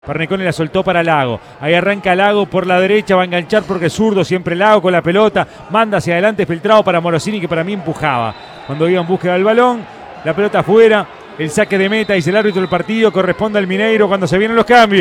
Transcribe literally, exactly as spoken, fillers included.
Parnecone la soltó para Lago, ahí arranca Lago por la derecha, va a enganchar porque es zurdo, siempre Lago con la pelota, manda hacia adelante filtrado para Morosini que para mí empujaba cuando iba en búsqueda del balón, la pelota afuera, el saque de meta, dice el árbitro del partido, corresponde al Mineiro cuando se vienen los cambios.